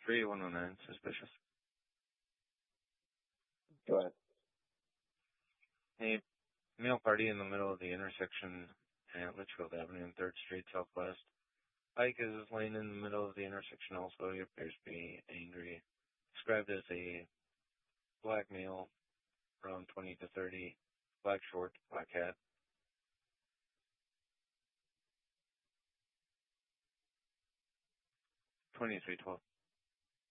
38109, suspicious. Go ahead. Hey, male party in the middle of the intersection at Litchfield Avenue and 3rd Street Southwest. Bike is laying in the middle of the intersection also. He appears to be angry. Described as a black male, around 20 to 30, black shorts, black hat. 2312.